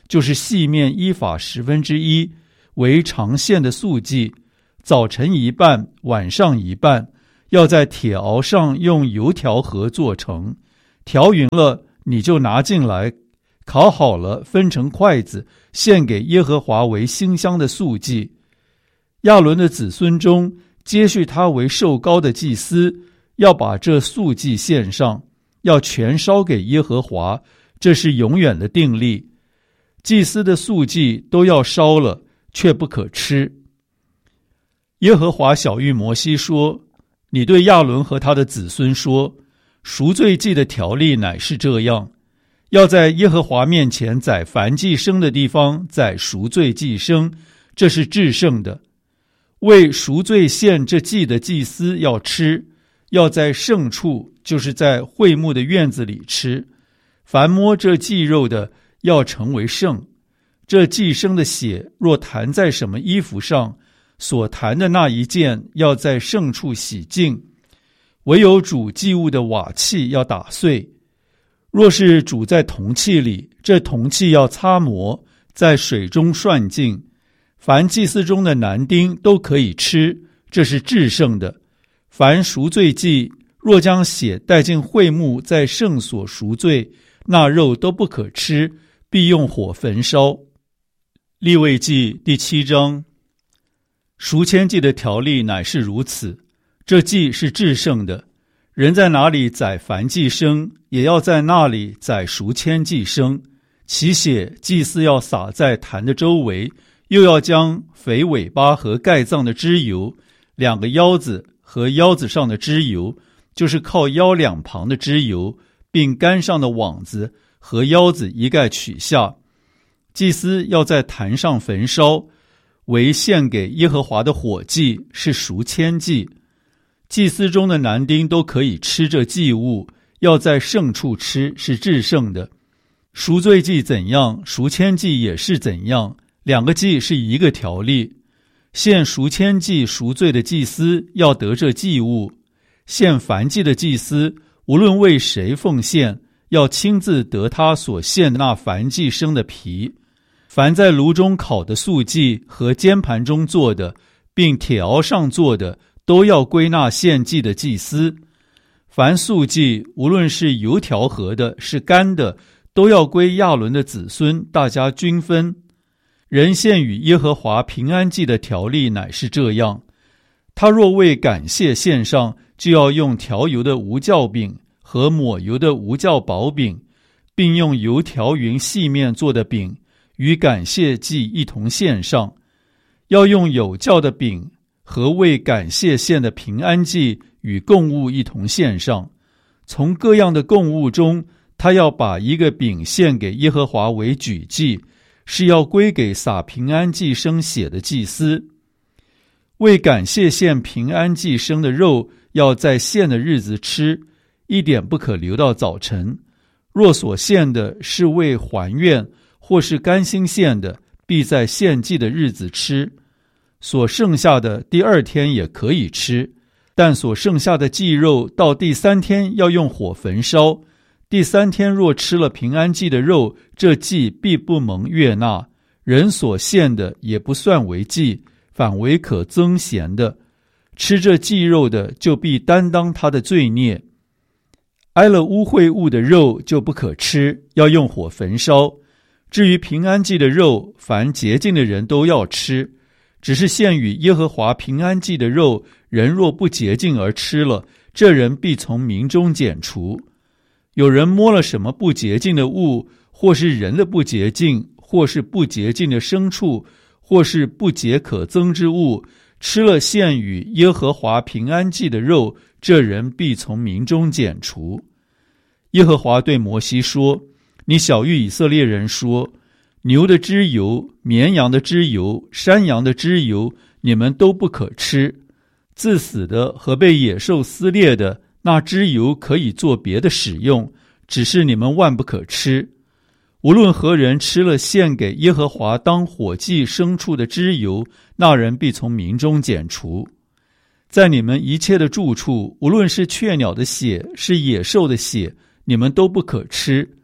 就是细面依法十分之一，为常献的素祭，早晨一半，晚上一半，要在铁熬上用油调和做成，调匀了你就拿进来，烤好了分成筷子，献给耶和华为馨香的素祭。亚伦的子孙中接续他为受膏的祭司，要把这素祭献上，要全烧给耶和华，这是永远的定例。祭司的素祭都要烧了，却不可吃。耶和华晓谕摩西说，你对亚伦和他的子孙说，赎罪祭的条例乃是这样，要在耶和华面前宰凡祭牲的地方宰赎罪祭牲，这是至圣的。为赎罪献这祭的祭司要吃，要在圣处，就是在会幕的院子里吃。凡摸这祭肉的，要成为圣。这祭牲的血若弹在什么衣服上，所弹的那一件要在圣处洗净。唯有煮祭物的瓦器要打碎。若是煮在铜器里，这铜器要擦磨，在水中涮净。凡祭司中的男丁都可以吃，这是至圣的。凡赎罪祭，若将血带进会幕，在圣所赎罪，那肉都不可吃，必用火焚烧。利未记第七章。赎愆祭的条例乃是如此，这祭是至圣的。人在哪里宰凡祭牲，也要在那里宰赎愆祭牲。其血祭司要撒在坛的周围，又要将肥尾巴和盖脏的脂油，两个腰子和腰子上的脂油，就是靠腰两旁的脂油，并杆上的网子和腰子一概取下。祭司要在坛上焚烧，为献给耶和华的火祭，是赎愆祭。祭司中的男丁都可以吃这祭物，要在圣处吃，是至圣的。赎罪祭怎样，赎愆祭也是怎样，两个祭是一个条例。献赎愆祭赎罪的祭司要得这祭物，献燔祭的祭司无论为谁奉献，要亲自得他所献那燔祭牲的皮。凡在炉中烤的素祭和煎盘中做的，并铁熬上做的，都要归纳献祭的祭司。凡素祭，无论是油调和的，是干的，都要归亚伦的子孙，大家均分。人献与耶和华平安祭的条例乃是这样：他若为感谢献上，就要用调油的无酵饼和抹油的无酵薄饼，并用油调匀细面做的饼，与感谢祭一同献上。要用有酵的饼和为感谢献的平安祭与供物一同献上。从各样的供物中，他要把一个饼献给耶和华为举祭，是要归给撒平安祭牲血的祭司。为感谢献平安祭牲的肉，要在献的日子吃，一点不可留到早晨。若所献的是为还愿或是甘心献的，必在献祭的日子吃。所剩下的第二天也可以吃，但所剩下的祭肉到第三天要用火焚烧。第三天若吃了平安祭的肉，这祭必不蒙悦纳，人所献的也不算为祭，反为可增咸的。吃这祭肉的，就必担当他的罪孽。挨了污秽物的肉就不可吃，要用火焚烧。至于平安祭的肉，凡洁净的人都要吃，只是献与耶和华平安祭的肉，人若不洁净而吃了，这人必从民中剪除。有人摸了什么不洁净的物，或是人的不洁净，或是不洁净的牲畜，或是不洁可憎之物，吃了献与耶和华平安祭的肉，这人必从民中剪除。耶和华对摩西说：你晓谕以色列人说，牛的脂油、绵羊的脂油、山羊的脂油，你们都不可吃。自死的和被野兽撕裂的，那脂油可以做别的使用，只是你们万不可吃。无论何人吃了献给耶和华当火祭牲畜的脂油，那人必从民中剪除。在你们一切的住处，无论是雀鸟的血，是野兽的血，你们都不可吃。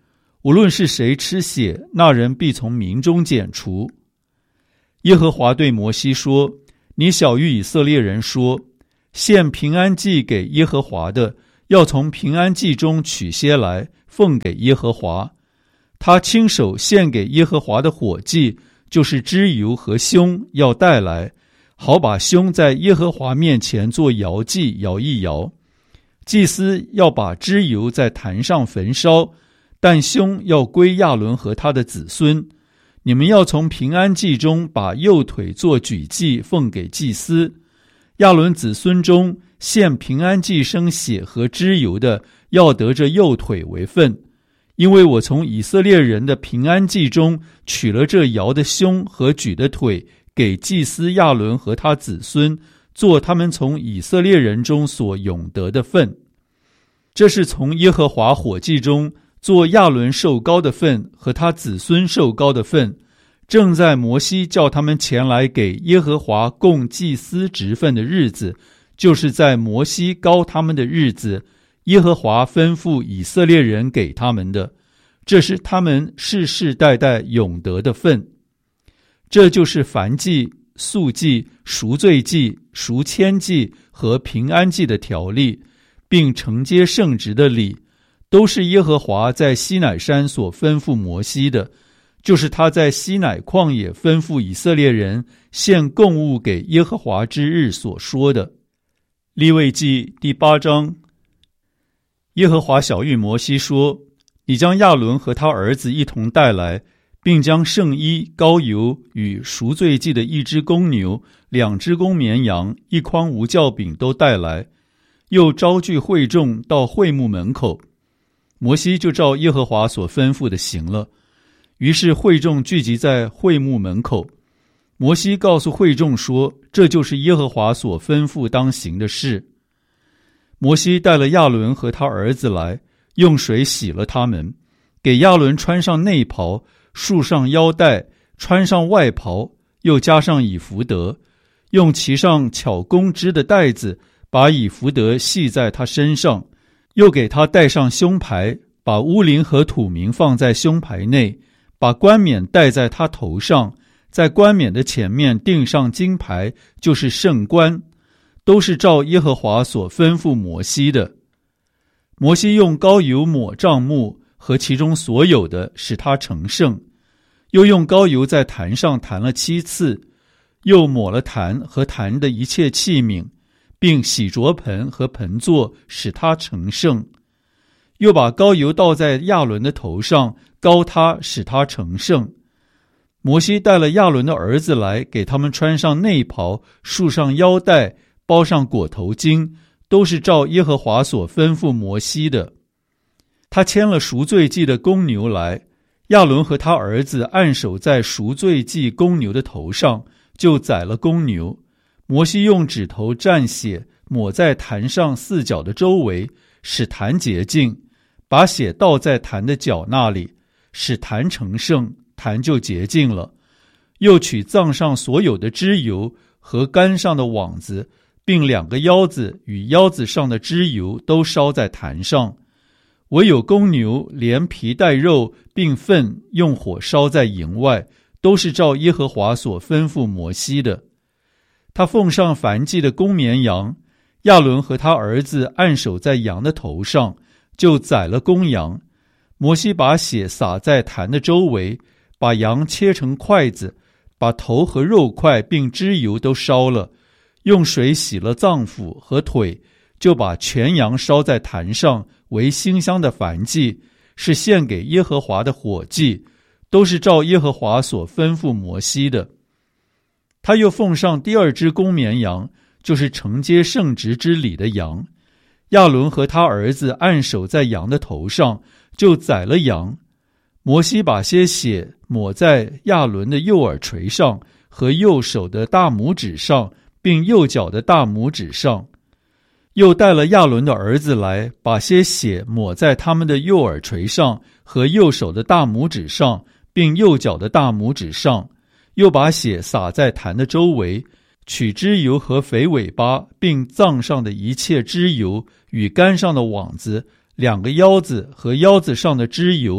无论是谁吃血，那人必从民中剪除。耶和华对摩西说，你晓谕以色列人说，献平安祭给耶和华的，要从平安祭中取些来，奉给耶和华。他亲手献给耶和华的火祭，就是脂油和胸，要带来，好把胸在耶和华面前做摇祭，摇一摇。祭司要把脂油在坛上焚烧，但胸要归亚伦和他的子孙。你们要从平安祭中把右腿做举祭，奉给祭司。亚伦子孙中献平安祭生血和脂油的，要得这右腿为分，因为我从以色列人的平安祭中取了这摇的胸和举的腿，给祭司亚伦和他子孙，做他们从以色列人中所永得的份。这是从耶和华火祭中做亚伦受膏的份和他子孙受膏的份，正在摩西叫他们前来给耶和华供祭司职分的日子，就是在摩西膏他们的日子，耶和华吩咐以色列人给他们的，这是他们世世代代永得的份。这就是燔祭、素祭、赎罪祭、赎愆祭和平安祭的条例，并承接圣职的礼，都是耶和华在西乃山所吩咐摩西的，就是他在西乃旷野吩咐以色列人献供物给耶和华之日所说的。利未记第八章。耶和华晓谕摩西说，你将亚伦和他儿子一同带来，并将圣衣、膏油与赎罪祭的一只公牛、两只公绵羊、一筐无酵饼都带来，又招聚会众到会幕门口。摩西就照耶和华所吩咐的行了。于是会众聚集在会幕门口。摩西告诉会众说，这就是耶和华所吩咐当行的事。摩西带了亚伦和他儿子来，用水洗了他们，给亚伦穿上内袍，束上腰带，穿上外袍，又加上以弗得，用其上巧工织的带子把以弗得系在他身上，又给他戴上胸牌，把乌灵和土名放在胸牌内，把冠冕戴在他头上，在冠冕的前面钉上金牌，就是圣冠，都是照耶和华所吩咐摩西的。摩西用膏油抹帐幕和其中所有的，使它成圣，又用膏油在坛上弹了七次，又抹了坛和坛的一切器皿，并洗濯盆和盆座，使它成圣。又把膏油倒在亚伦的头上，膏他，使他成圣。摩西带了亚伦的儿子来，给他们穿上内袍，束上腰带，包上裹头巾，都是照耶和华所吩咐摩西的。他牵了赎罪祭的公牛来，亚伦和他儿子按手在赎罪祭公牛的头上，就宰了公牛。摩西用指头蘸血，抹在坛上四角的周围，使坛洁净，把血倒在坛的角那里，使坛成圣，坛就洁净了。又取脏上所有的脂油和肝上的网子，并两个腰子与腰子上的脂油都烧在坛上。唯有公牛连皮带肉并粪用火烧在营外，都是照耶和华所吩咐摩西的。他奉上燔祭的公绵羊，亚伦和他儿子按手在羊的头上，就宰了公羊。摩西把血洒在坛的周围，把羊切成筷子，把头和肉块并脂油都烧了，用水洗了脏腑和腿，就把全羊烧在坛上，为馨香的燔祭，是献给耶和华的火祭，都是照耶和华所吩咐摩西的。他又奉上第二只公绵羊，就是承接圣职之礼的羊。亚伦和他儿子按手在羊的头上，就宰了羊。摩西把些血抹在亚伦的右耳垂上和右手的大拇指上，并右脚的大拇指上。又带了亚伦的儿子来，把些血抹在他们的右耳垂上和右手的大拇指上，并右脚的大拇指上。又把血洒在坛的周围，取脂油和肥尾巴，并脏上的一切脂油与肝上的网子，两个腰子和腰子上的脂油，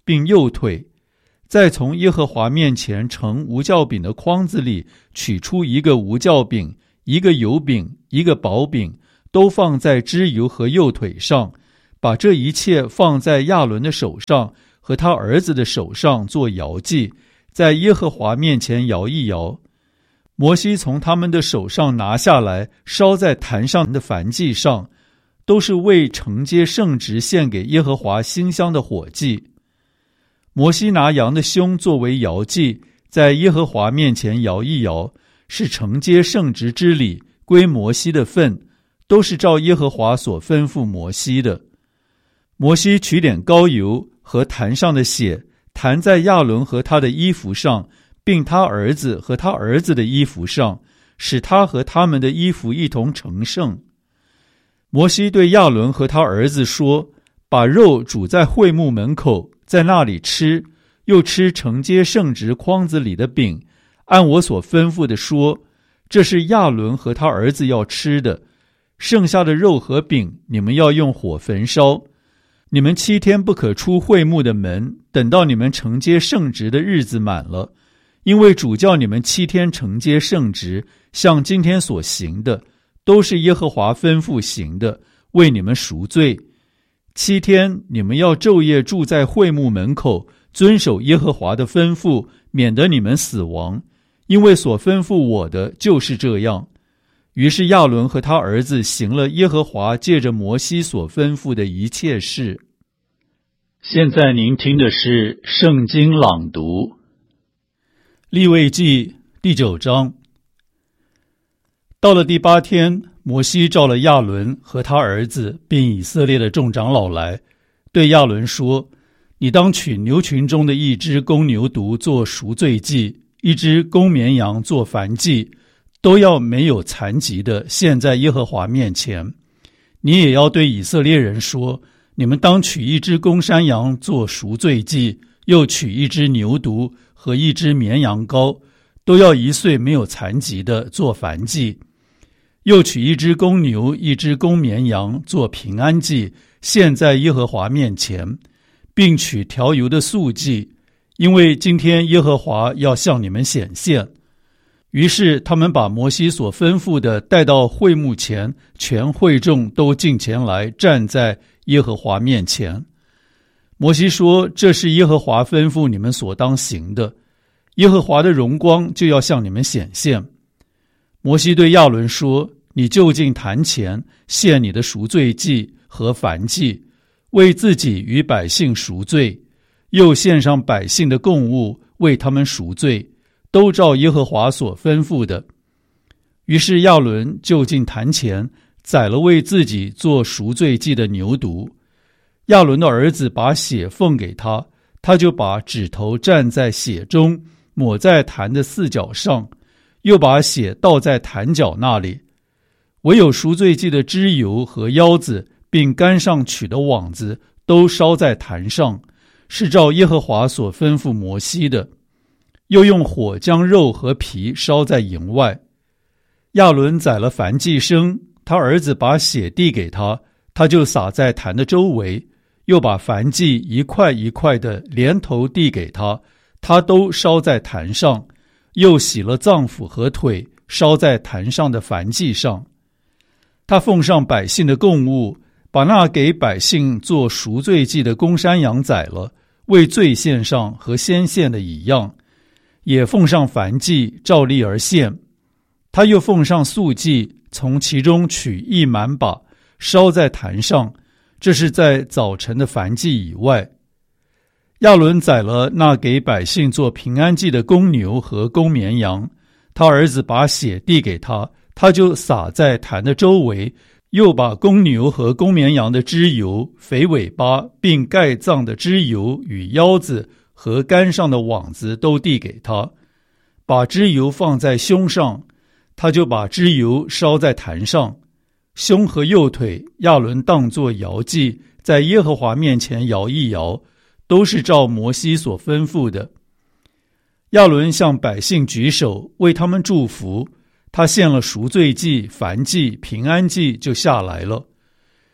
并右腿，再从耶和华面前盛无酵饼的筐子里取出一个无酵饼，一个油饼，一个薄饼，都放在脂油和右腿上，把这一切放在亚伦的手上和他儿子的手上做摇祭，在耶和华面前摇一摇。摩西从他们的手上拿下来，烧在坛上的燔祭上，都是为承接圣职献给耶和华馨香的火祭。摩西拿羊的胸作为摇祭，在耶和华面前摇一摇，是承接圣职之礼，归摩西的份，都是照耶和华所吩咐摩西的。摩西取点膏油和坛上的血，弹在亚伦和他的衣服上，并他儿子和他儿子的衣服上，使他和他们的衣服一同成圣。摩西对亚伦和他儿子说，把肉煮在会幕门口，在那里吃，又吃承接圣职筐子里的饼，按我所吩咐的说，这是亚伦和他儿子要吃的。剩下的肉和饼，你们要用火焚烧。你们七天不可出会幕的门，等到你们承接圣职的日子满了。因为主叫你们七天承接圣职，像今天所行的，都是耶和华吩咐行的，为你们赎罪。七天你们要昼夜住在会幕门口，遵守耶和华的吩咐，免得你们死亡。因为所吩咐我的就是这样。于是亚伦和他儿子行了耶和华借着摩西所吩咐的一切事。现在您听的是圣经朗读。利未记第九章。到了第八天，摩西召了亚伦和他儿子并以色列的众长老来，对亚伦说，你当取牛群中的一只公牛犊做赎罪祭，一只公绵羊做燔祭，都要没有残疾的献在耶和华面前。你也要对以色列人说，你们当取一只公山羊做赎罪祭，又取一只牛犊和一只绵羊羔，都要一岁没有残疾的做燔祭。又取一只公牛，一只公绵羊做平安祭，献在耶和华面前，并取调油的素祭，因为今天耶和华要向你们显现。于是他们把摩西所吩咐的带到会幕前，全会众都进前来，站在耶和华面前。摩西说，这是耶和华吩咐你们所当行的，耶和华的荣光就要向你们显现。摩西对亚伦说，你就近坛前献你的赎罪祭和燔祭，为自己与百姓赎罪，又献上百姓的供物，为他们赎罪，都照耶和华所吩咐的。于是亚伦就近坛前宰了为自己做赎罪祭的牛犊。亚伦的儿子把血奉给他，他就把指头蘸在血中，抹在坛的四角上，又把血倒在坛角那里。唯有赎罪祭的脂油和腰子，并杆上取的网子，都烧在坛上，是照耶和华所吩咐摩西的。又用火将肉和皮烧在营外。亚伦宰了燔祭牲，他儿子把血递给他，他就撒在坛的周围，又把燔祭一块一块的连头递给他，他都烧在坛上，又洗了脏腑和腿，烧在坛上的燔祭上。他奉上百姓的供物，把那给百姓做赎罪祭的公山羊宰了，为罪献上和先献的一样，也奉上燔祭，照例而献。他又奉上素祭，从其中取一满把，烧在坛上，这是在早晨的燔祭以外。亚伦宰了那给百姓做平安祭的公牛和公绵羊，他儿子把血递给他，他就撒在坛的周围，又把公牛和公绵羊的脂油、肥尾巴并盖脏的脂油与腰子和杆上的网子都递给他，把脂油放在胸上，他就把脂油烧在坛上。胸和右腿亚伦当作摇祭，在耶和华面前摇一摇，都是照摩西所吩咐的。亚伦向百姓举手，为他们祝福，他献了赎罪祭、燔祭、平安祭，就下来了。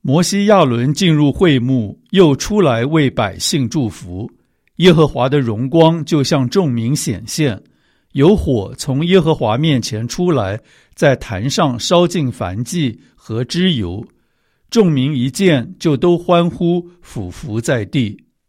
摩西亚伦进入会幕，又出来为百姓祝福。耶和华的荣光就向众民显现，有火从耶和华面前出来，在坛上烧尽燔祭和脂油。众民一见，就都欢呼，俯伏在地。